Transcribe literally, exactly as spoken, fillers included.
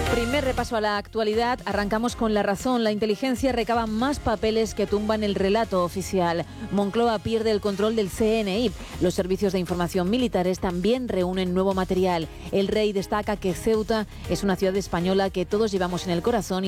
Primer repaso a la actualidad. Arrancamos con La Razón. La inteligencia recaba más papeles que tumban el relato oficial. Moncloa pierde el control del C N I. Los servicios de información militares también reúnen nuevo material. El rey destaca que Ceuta es una ciudad española que todos llevamos en el corazón.